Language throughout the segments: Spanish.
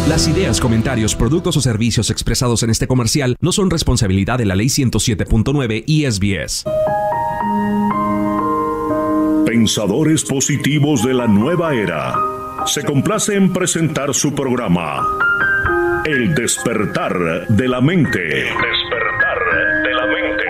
Las ideas, comentarios, productos o servicios expresados en este comercial no son responsabilidad de la Ley 107.9 y SBS. Pensadores positivos de la nueva era. Se complace en presentar su programa El despertar de la mente. El despertar de la mente.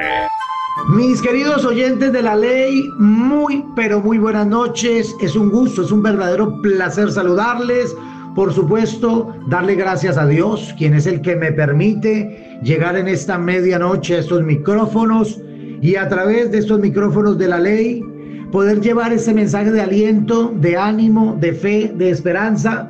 Mis queridos oyentes de la ley, muy pero muy buenas noches. Es un gusto, es un verdadero placer saludarles. Por supuesto, darle gracias a Dios, quien es el que me permite llegar en esta medianoche a estos micrófonos y a través de estos micrófonos de la ley poder llevar ese mensaje de aliento, de ánimo, de fe, de esperanza,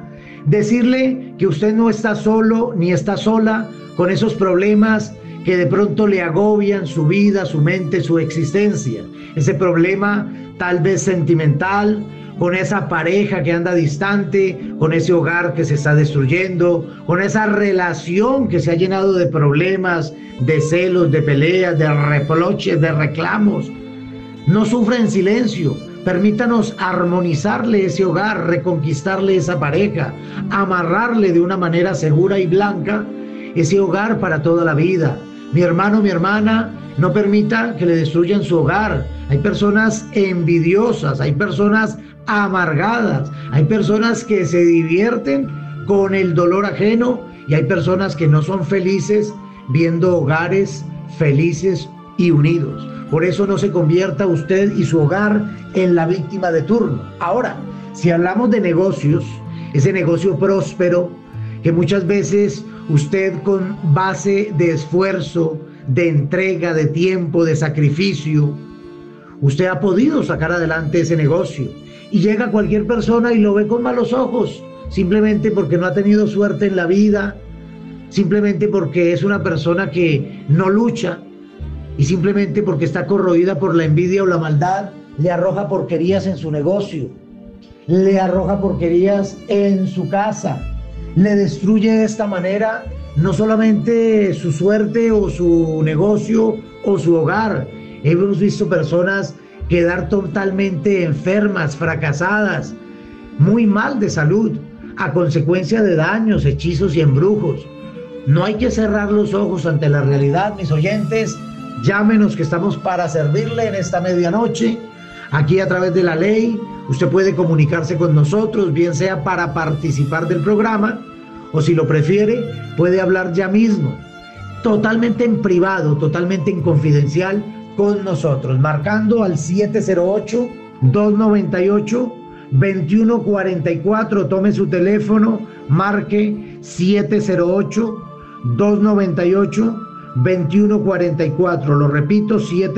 decirle que usted no está solo ni está sola con esos problemas que de pronto le agobian su vida, su mente, su existencia. Ese problema tal vez sentimental, con esa pareja que anda distante, con ese hogar que se está destruyendo, con esa relación que se ha llenado de problemas, de celos, de peleas, de reproches, de reclamos. No sufra en silencio. Permítanos armonizarle ese hogar, reconquistarle esa pareja, amarrarle de una manera segura y blanca ese hogar para toda la vida. Mi hermano, mi hermana, no permita que le destruyan su hogar. Hay personas envidiosas, hay personas amargadas, hay personas que se divierten con el dolor ajeno y hay personas que no son felices viendo hogares felices y unidos. Por eso no se convierta usted y su hogar en la víctima de turno. Ahora, si hablamos de negocios, ese negocio próspero que muchas veces usted con base de esfuerzo, de entrega, de tiempo, de sacrificio, usted ha podido sacar adelante ese negocio y llega cualquier persona y lo ve con malos ojos, simplemente porque no ha tenido suerte en la vida, simplemente porque es una persona que no lucha y simplemente porque está corroída por la envidia o la maldad, le arroja porquerías en su negocio, le arroja porquerías en su casa, le destruye de esta manera no solamente su suerte o su negocio o su hogar. Hemos visto personas quedar totalmente enfermas, fracasadas, muy mal de salud, a consecuencia de daños, hechizos y embrujos. No hay que cerrar los ojos ante la realidad, mis oyentes. Llámenos que estamos para servirle en esta medianoche. Aquí a través de la ley, usted puede comunicarse con nosotros, bien sea para participar del programa, o si lo prefiere, puede hablar ya mismo, totalmente en privado, totalmente en confidencial con nosotros, marcando al 708-298-2144. Tome su teléfono, marque 708-298-2144. Lo repito,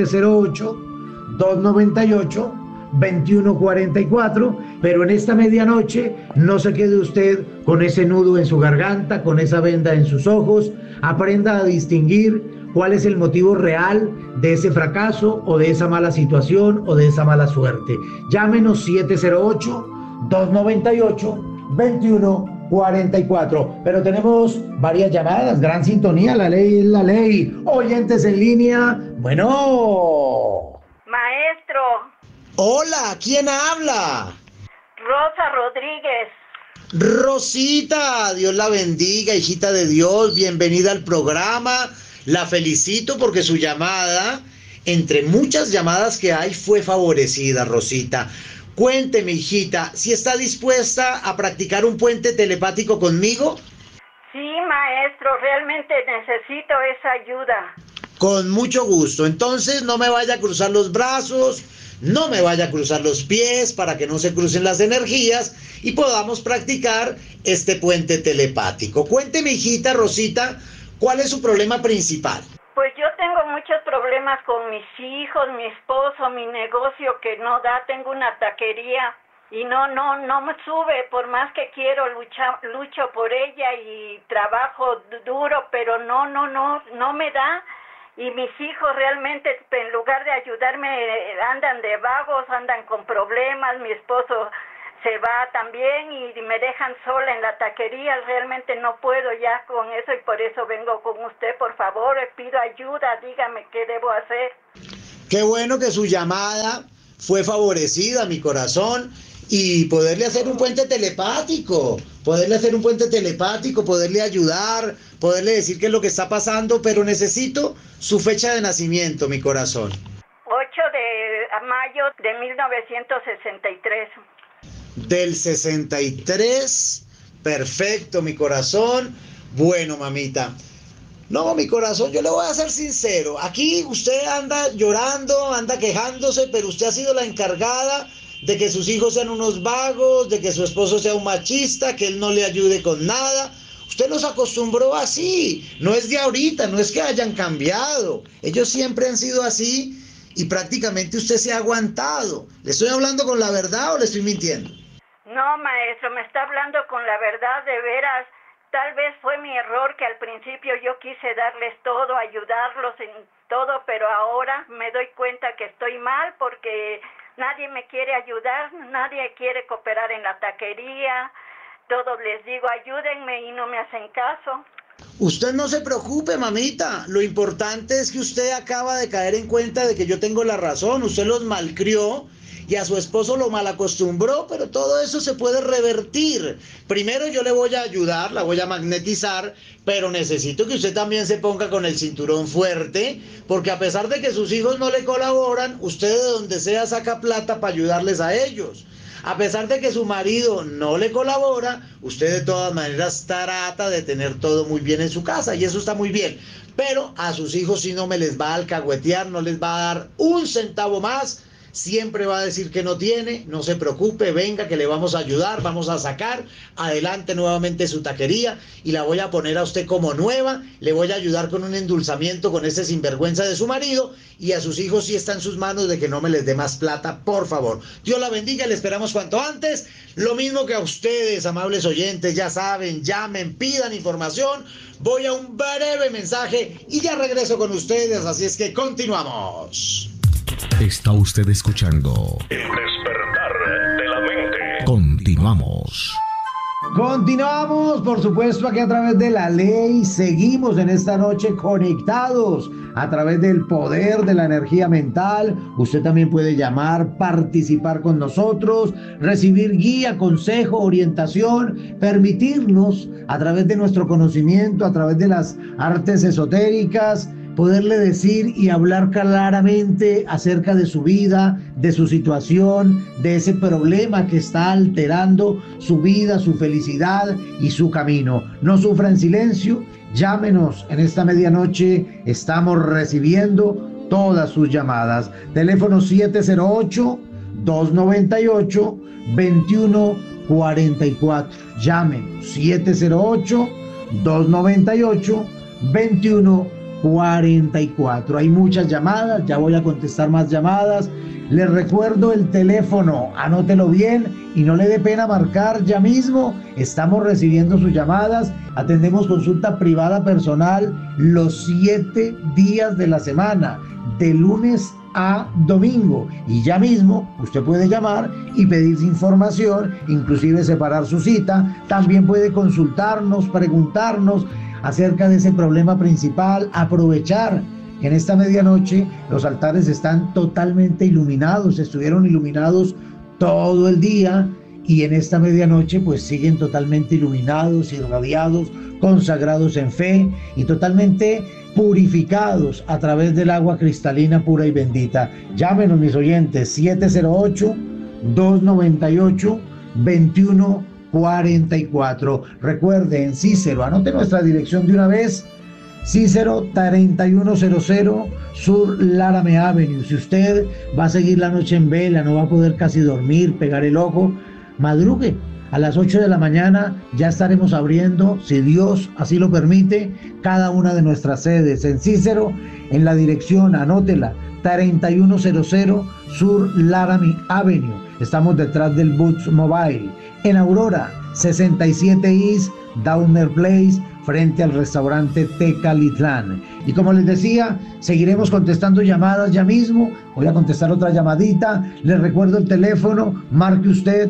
708-298-2144. Pero en esta medianoche no se quede usted con ese nudo en su garganta, con esa venda en sus ojos. Aprenda a distinguir cuál es el motivo real de ese fracaso o de esa mala situación o de esa mala suerte. Llámenos 708-298-2144. Pero tenemos varias llamadas, gran sintonía, la ley es la ley. Oyentes en línea, bueno. Maestro. Hola, ¿quién habla? Rosa Rodríguez. Rosita, Dios la bendiga, hijita de Dios, bienvenida al programa. La felicito porque su llamada, entre muchas llamadas que hay, fue favorecida, Rosita. Cuénteme, hijita, ¿si está dispuesta a practicar un puente telepático conmigo? Sí, maestro, realmente necesito esa ayuda. Con mucho gusto. Entonces no me vaya a cruzar los brazos, no me vaya a cruzar los pies para que no se crucen las energías y podamos practicar este puente telepático. Cuénteme, hijita Rosita, ¿cuál es su problema principal? Pues yo tengo muchos problemas con mis hijos, mi esposo, mi negocio que no da, tengo una taquería y no me sube, por más que quiero lucho por ella y trabajo duro, pero no me da. Y mis hijos realmente, en lugar de ayudarme, andan de vagos, andan con problemas. Mi esposo se va también y me dejan sola en la taquería. Realmente no puedo ya con eso y por eso vengo con usted. Por favor, le pido ayuda, dígame qué debo hacer. Qué bueno que su llamada fue favorecida, mi corazón. y poderle hacer un puente telepático, poderle ayudar, poderle decir qué es lo que está pasando, pero necesito su fecha de nacimiento, mi corazón. 8 de mayo de 1963. Del 63, perfecto, mi corazón. Bueno, mamita. No, mi corazón, yo le voy a ser sincero. Aquí usted anda llorando, anda quejándose, pero usted ha sido la encargada de que sus hijos sean unos vagos, de que su esposo sea un machista, que él no le ayude con nada. Usted los acostumbró así. No es de ahorita, no es que hayan cambiado. Ellos siempre han sido así y prácticamente usted se ha aguantado. ¿Le estoy hablando con la verdad o le estoy mintiendo? No, maestro, me está hablando con la verdad, de veras. Tal vez fue mi error que al principio yo quise darles todo, ayudarlos en todo, pero ahora me doy cuenta que estoy mal porque nadie me quiere ayudar, nadie quiere cooperar en la taquería. Todos les digo, ayúdenme y no me hacen caso. Usted no se preocupe, mamita. Lo importante es que usted acaba de caer en cuenta de que yo tengo la razón. Usted los malcrió y a su esposo lo malacostumbró, pero todo eso se puede revertir. Primero yo le voy a ayudar, la voy a magnetizar, pero necesito que usted también se ponga con el cinturón fuerte, porque a pesar de que sus hijos no le colaboran, usted de donde sea saca plata para ayudarles a ellos. A pesar de que su marido no le colabora, usted de todas maneras trata de tener todo muy bien en su casa, y eso está muy bien. Pero a sus hijos sí no me les va a alcahuetear, no les va a dar un centavo más. Siempre va a decir que no tiene, no se preocupe, venga que le vamos a ayudar, vamos a sacar adelante nuevamente su taquería y la voy a poner a usted como nueva, le voy a ayudar con un endulzamiento con ese sinvergüenza de su marido y a sus hijos sí está en sus manos de que no me les dé más plata, por favor. Dios la bendiga, le esperamos cuanto antes, lo mismo que a ustedes, amables oyentes, ya saben, llamen, pidan información, voy a un breve mensaje y ya regreso con ustedes, así es que continuamos. Está usted escuchando El despertar de la mente. Continuamos. Continuamos, por supuesto, aquí a través de la ley. Seguimos en esta noche conectados a través del poder de la energía mental. Usted también puede llamar, participar con nosotros, recibir guía, consejo, orientación, permitirnos a través de nuestro conocimiento, a través de las artes esotéricas, poderle decir y hablar claramente acerca de su vida, de su situación, de ese problema que está alterando su vida, su felicidad y su camino. No sufra en silencio, llámenos en esta medianoche, estamos recibiendo todas sus llamadas. Teléfono 708-298-2144. Llame 708-298-2144. Hay muchas llamadas, ya voy a contestar más llamadas. Les recuerdo el teléfono, anótelo bien y no le dé pena marcar ya mismo. Estamos recibiendo sus llamadas, atendemos consulta privada personal los 7 días de la semana, de lunes a domingo, y ya mismo usted puede llamar y pedir información, inclusive separar su cita. También puede consultarnos, preguntarnos acerca de ese problema principal, aprovechar que en esta medianoche los altares están totalmente iluminados, estuvieron iluminados todo el día y en esta medianoche pues siguen totalmente iluminados, irradiados, consagrados en fe y totalmente purificados a través del agua cristalina pura y bendita. Llámenos, mis oyentes, 708-298-2144. Recuerden, Cícero, anote nuestra dirección de una vez. Cícero 3100 Sur Laramie Avenue. Si usted va a seguir la noche en vela, no va a poder casi dormir, pegar el ojo, madrugue. A las 8 de la mañana ya estaremos abriendo, si Dios así lo permite, cada una de nuestras sedes. En Cícero, en la dirección, anótela, 3100 Sur Laramie Avenue. Estamos detrás del Boots Mobile. En Aurora, 67 East Downer Place, frente al restaurante Tecalitlán. Y como les decía, seguiremos contestando llamadas ya mismo. Voy a contestar otra llamadita. Les recuerdo el teléfono, marque usted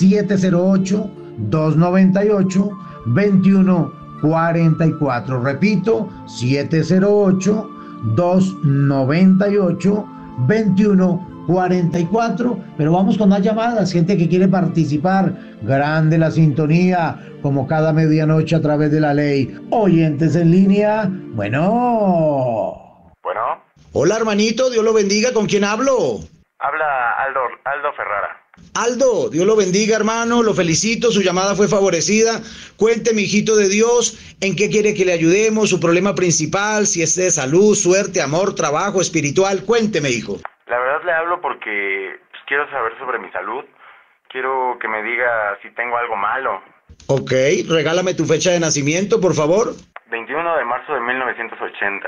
708-298-2144. Repito, 708-298-2144. 44, pero vamos con más llamadas, gente que quiere participar. Grande la sintonía, como cada medianoche a través de la ley. Oyentes en línea, bueno. Hola, hermanito, Dios lo bendiga, ¿con quién hablo? Habla Aldo Ferrara. Aldo, Dios lo bendiga, hermano, lo felicito, su llamada fue favorecida. Cuénteme, hijito de Dios, ¿en qué quiere que le ayudemos? Su problema principal, si es de salud, suerte, amor, trabajo, espiritual, cuénteme, hijo. La verdad le hablo porque quiero saber sobre mi salud. Quiero que me diga si tengo algo malo. Ok, regálame tu fecha de nacimiento, por favor. 21 de marzo de 1980.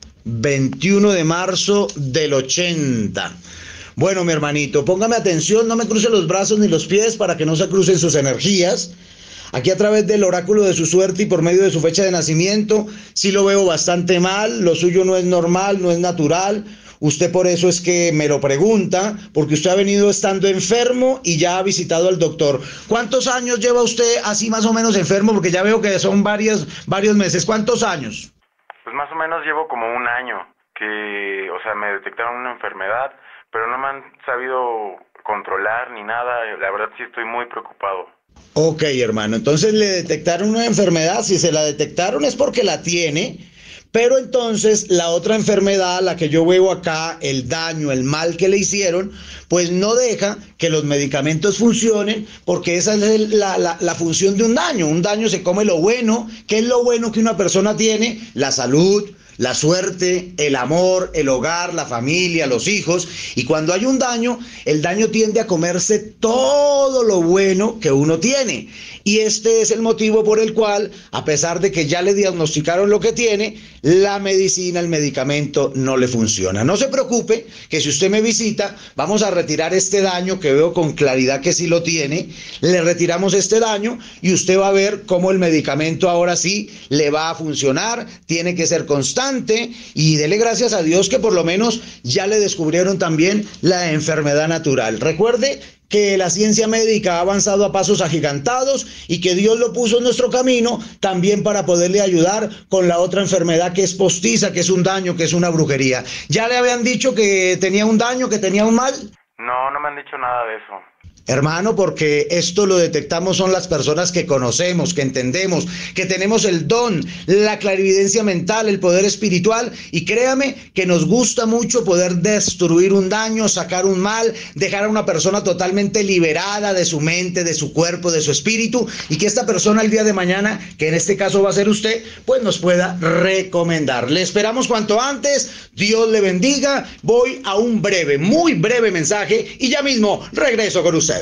21 de marzo del 80. Bueno, mi hermanito, póngame atención, no me cruce los brazos ni los pies para que no se crucen sus energías. Aquí a través del oráculo de su suerte y por medio de su fecha de nacimiento, sí lo veo bastante mal, lo suyo no es normal, no es natural. Usted por eso es que me lo pregunta, porque usted ha venido estando enfermo y ya ha visitado al doctor. ¿Cuántos años lleva usted así más o menos enfermo? Porque ya veo que son varios meses. ¿Cuántos años? Pues más o menos llevo como un año que, me detectaron una enfermedad, pero no me han sabido controlar ni nada. La verdad sí estoy muy preocupado. Ok, hermano, entonces le detectaron una enfermedad. Si se la detectaron es porque la tiene. Pero entonces la otra enfermedad, la que yo veo acá, el daño, el mal que le hicieron, pues no deja que los medicamentos funcionen, porque esa es la función de un daño. Un daño se come lo bueno. ¿Qué es lo bueno que una persona tiene? La salud, la suerte, el amor, el hogar, la familia, los hijos. Y cuando hay un daño, el daño tiende a comerse todo lo bueno que uno tiene. Y este es el motivo por el cual, a pesar de que ya le diagnosticaron lo que tiene, la medicina, el medicamento no le funciona. No se preocupe, que si usted me visita, vamos a retirar este daño, que veo con claridad que sí lo tiene. Le retiramos este daño y usted va a ver cómo el medicamento ahora sí le va a funcionar. Tiene que ser constante y dele gracias a Dios que por lo menos ya le descubrieron también la enfermedad natural. Recuerde que la ciencia médica ha avanzado a pasos agigantados y que Dios lo puso en nuestro camino también para poderle ayudar con la otra enfermedad que es postiza, que es un daño, que es una brujería. ¿Ya le habían dicho que tenía un daño, que tenía un mal? No me han dicho nada de eso. Hermano, porque esto lo detectamos son las personas que conocemos, que entendemos, que tenemos el don, la clarividencia mental, el poder espiritual, y créame que nos gusta mucho poder destruir un daño, sacar un mal, dejar a una persona totalmente liberada de su mente, de su cuerpo, de su espíritu, y que esta persona el día de mañana, que en este caso va a ser usted, pues nos pueda recomendar. Le esperamos cuanto antes. Dios le bendiga. Voy a un breve, muy breve mensaje y ya mismo regreso con usted.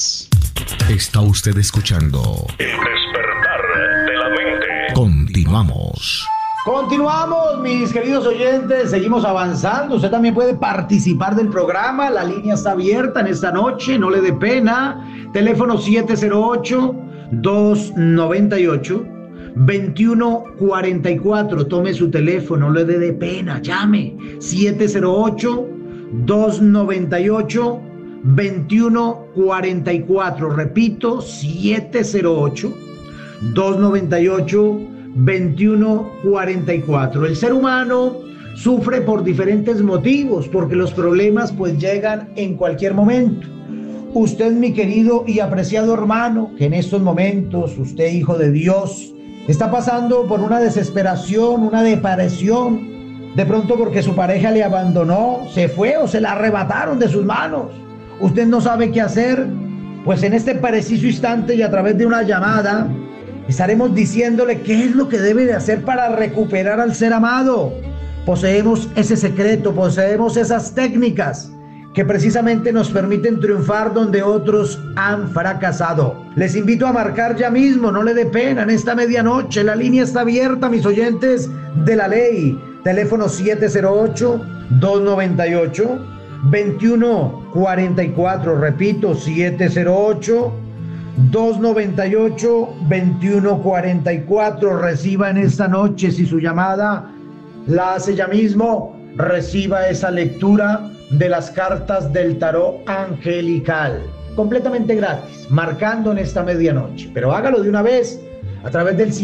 Está usted escuchando El despertar de la mente. Continuamos. Continuamos, mis queridos oyentes, seguimos avanzando. Usted también puede participar del programa, la línea está abierta en esta noche, no le dé pena. Teléfono 708-298-2144. Tome su teléfono, no le dé pena, llame. 708-298-2144. Repito, 708-298-2144. El ser humano sufre por diferentes motivos, porque los problemas pues llegan en cualquier momento. Usted, mi querido y apreciado hermano, que en estos momentos, usted, hijo de Dios, está pasando por una desesperación, una depresión, de pronto porque su pareja le abandonó, se fue o se la arrebataron de sus manos. Usted no sabe qué hacer, pues en este preciso instante y a través de una llamada estaremos diciéndole qué es lo que debe de hacer para recuperar al ser amado. Poseemos ese secreto, poseemos esas técnicas que precisamente nos permiten triunfar donde otros han fracasado. Les invito a marcar ya mismo, no le dé pena, en esta medianoche. La línea está abierta, mis oyentes de la ley. Teléfono 708-298-2144. Repito, 708-298-2144. Reciba en esta noche, si su llamada la hace ya mismo, reciba esa lectura de las cartas del tarot angelical, completamente gratis, marcando en esta medianoche. Pero hágalo de una vez a través del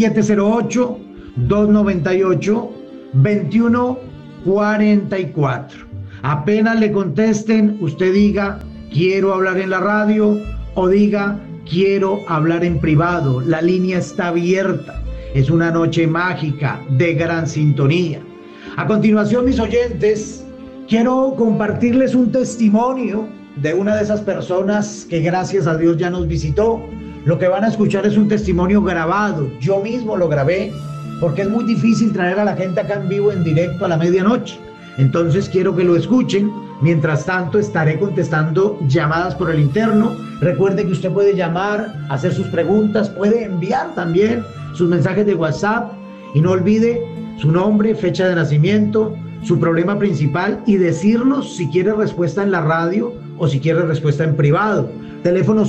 708-298-2144. Apenas le contesten, usted diga, quiero hablar en la radio, o diga, quiero hablar en privado. La línea está abierta. Es una noche mágica de gran sintonía. A continuación, mis oyentes, quiero compartirles un testimonio de una de esas personas que gracias a Dios ya nos visitó. Lo que van a escuchar es un testimonio grabado. Yo mismo lo grabé porque es muy difícil traer a la gente acá en vivo, en directo a la medianoche. Entonces quiero que lo escuchen. Mientras tanto estaré contestando llamadas por el interno. Recuerde que usted puede llamar, hacer sus preguntas, puede enviar también sus mensajes de WhatsApp y no olvide su nombre, fecha de nacimiento, su problema principal y decirnos si quiere respuesta en la radio o si quiere respuesta en privado. Teléfono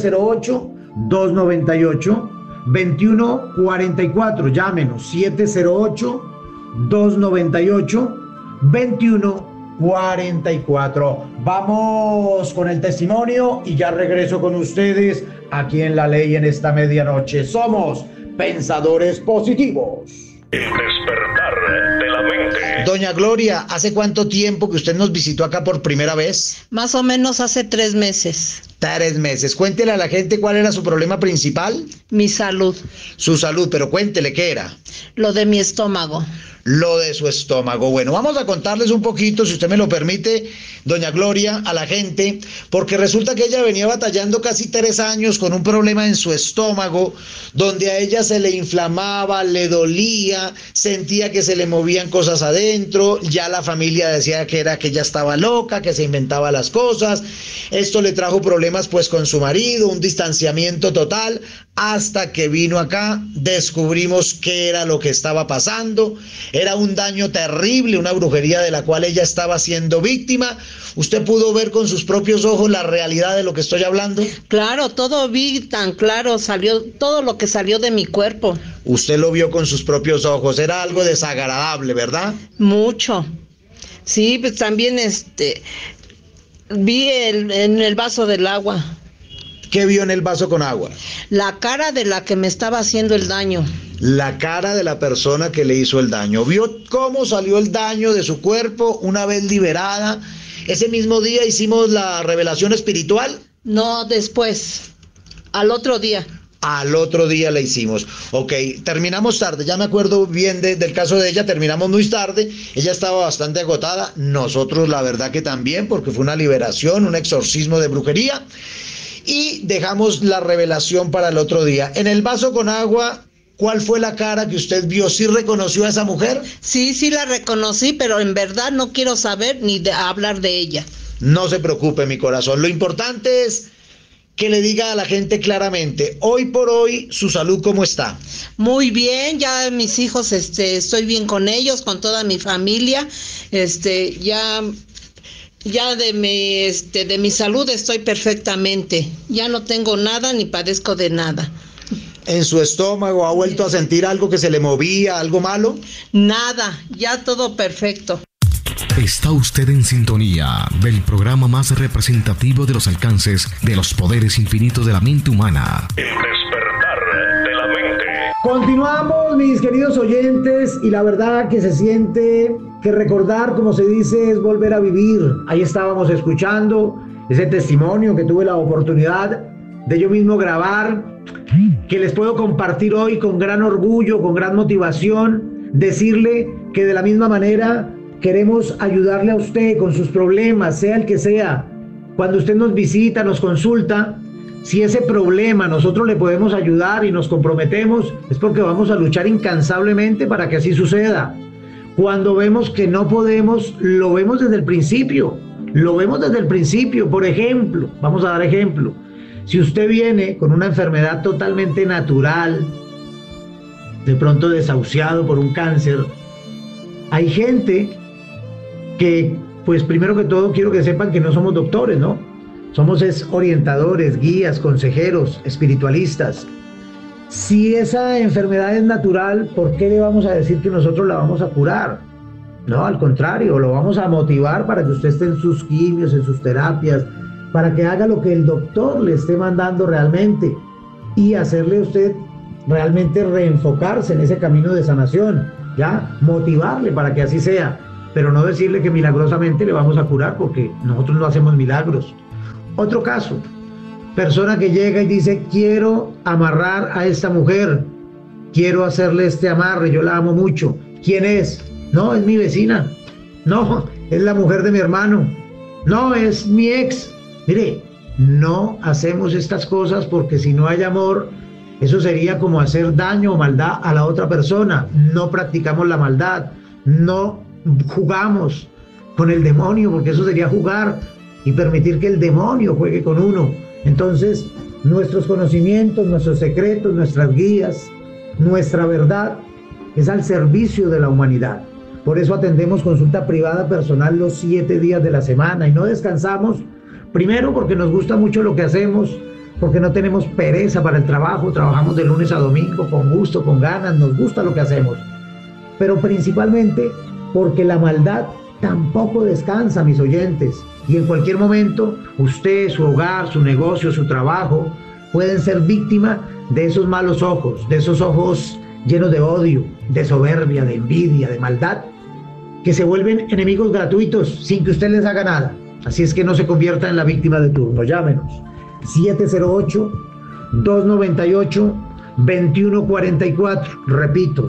708-298-2144. Llámenos 708-298-2144. Vamos con el testimonio y ya regreso con ustedes aquí en La Ley en esta medianoche. Somos Pensadores Positivos. El despertar de la mente. Doña Gloria, ¿hace cuánto tiempo que usted nos visitó acá por primera vez? Más o menos hace 3 meses. 3 meses. Cuéntele a la gente cuál era su problema principal. Mi salud. Su salud, pero cuéntele qué era. Lo de mi estómago. Lo de su estómago. Bueno, vamos a contarles un poquito, si usted me lo permite, doña Gloria, a la gente, porque resulta que ella venía batallando casi 3 años con un problema en su estómago, donde a ella se le inflamaba, le dolía, sentía que se le movían cosas adentro, ya la familia decía que era que ella estaba loca, que se inventaba las cosas. Esto le trajo problemas pues con su marido, un distanciamiento total, hasta que vino acá, descubrimos qué era lo que estaba pasando. Era un daño terrible, una brujería de la cual ella estaba siendo víctima. ¿Usted pudo ver con sus propios ojos la realidad de lo que estoy hablando? Claro, todo vi tan claro, salió todo lo que salió de mi cuerpo. Usted lo vio con sus propios ojos, era algo desagradable, ¿verdad? Mucho. Sí, pues también vi en el vaso del agua. ¿Qué vio en el vaso con agua? La cara de la que me estaba haciendo el daño. La cara de la persona que le hizo el daño. ¿Vio cómo salió el daño de su cuerpo una vez liberada? ¿Ese mismo día hicimos la revelación espiritual? No, después. Al otro día. Al otro día la hicimos. Ok, terminamos tarde, ya me acuerdo bien del caso de ella, terminamos muy tarde, ella estaba bastante agotada, nosotros la verdad que también, porque fue una liberación, un exorcismo de brujería, y dejamos la revelación para el otro día. En el vaso con agua, ¿cuál fue la cara que usted vio? ¿Sí reconoció a esa mujer? Sí la reconocí, pero en verdad no quiero saber ni hablar de ella. No se preocupe, mi corazón, lo importante es que le diga a la gente claramente, hoy por hoy, su salud, ¿cómo está? Muy bien, ya mis hijos, estoy bien con ellos, con toda mi familia, ya de mi salud estoy perfectamente, ya no tengo nada ni padezco de nada. ¿En su estómago ha vuelto a sentir algo que se le movía, algo malo? Nada, ya todo perfecto. Está usted en sintonía del programa más representativo de los alcances de los poderes infinitos de la mente humana. El despertar de la mente. Continuamos, mis queridos oyentes, y la verdad que se siente que recordar, como se dice, es volver a vivir. Ahí estábamos escuchando ese testimonio que tuve la oportunidad de yo mismo grabar, que les puedo compartir hoy con gran orgullo, con gran motivación, decirle que de la misma manera queremos ayudarle a usted con sus problemas, sea el que sea. Cuando usted nos visita, nos consulta, si ese problema nosotros le podemos ayudar y nos comprometemos, es porque vamos a luchar incansablemente para que así suceda. Cuando vemos que no podemos, lo vemos desde el principio. Por ejemplo, vamos a dar ejemplo. Si usted viene con una enfermedad totalmente natural, de pronto desahuciado por un cáncer, hay gente que, pues primero que todo, quiero que sepan que no somos doctores, ¿no? Somos orientadores, guías, consejeros, espiritualistas. Si esa enfermedad es natural, ¿por qué le vamos a decir que nosotros la vamos a curar? No, al contrario, lo vamos a motivar para que usted esté en sus quimios, en sus terapias, para que haga lo que el doctor le esté mandando realmente y hacerle a usted realmente reenfocarse en ese camino de sanación, ¿ya? Motivarle para que así sea. pero no decirle que milagrosamente le vamos a curar, porque nosotros no hacemos milagros. Otro caso, persona que llega y dice, quiero amarrar a esta mujer, quiero hacerle este amarre, yo la amo mucho. ¿Quién es? No, es mi vecina. No, es la mujer de mi hermano. No, es mi ex. Mire, no hacemos estas cosas porque si no hay amor, eso sería como hacer daño o maldad a la otra persona. No practicamos la maldad, no jugamos con el demonio, porque eso sería jugar y permitir que el demonio juegue con uno. Entonces, nuestros conocimientos, nuestros secretos, nuestras guías, nuestra verdad es al servicio de la humanidad. Por eso atendemos consulta privada personal los 7 días de la semana y no descansamos. Primero, porque nos gusta mucho lo que hacemos, porque no tenemos pereza para el trabajo, trabajamos de lunes a domingo con gusto, con ganas, nos gusta lo que hacemos. Pero principalmente porque la maldad tampoco descansa, mis oyentes. Y en cualquier momento, usted, su hogar, su negocio, su trabajo, pueden ser víctima de esos malos ojos, de esos ojos llenos de odio, de soberbia, de envidia, de maldad, que se vuelven enemigos gratuitos sin que usted les haga nada. Así es que no se convierta en la víctima de turno. Llámenos 708-298-2144. Repito,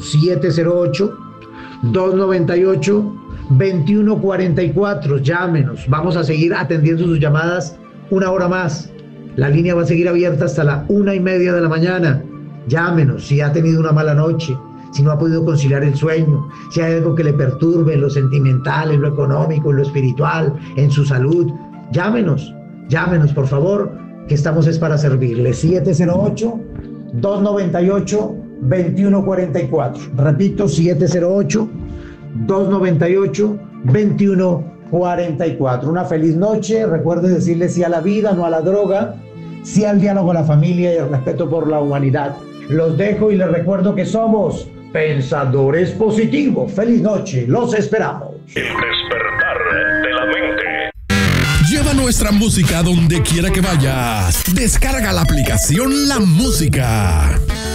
708-298-2144. Llámenos. Vamos a seguir atendiendo sus llamadas 1 hora más. La línea va a seguir abierta hasta la 1:30 de la mañana. Llámenos si ha tenido una mala noche, si no ha podido conciliar el sueño, si hay algo que le perturbe en lo sentimental, en lo económico, en lo espiritual, en su salud. Llámenos, por favor, que estamos es para servirle. 708-298-2144. Repito, 708-298-2144. Una feliz noche. Recuerde decirle sí a la vida, no a la droga, sí al diálogo a la familia y al respeto por la humanidad. Los dejo y les recuerdo que somos Pensadores Positivos. Feliz noche, los esperamos. El despertar de la mente. Lleva nuestra música donde quiera que vayas. Descarga la aplicación La Música.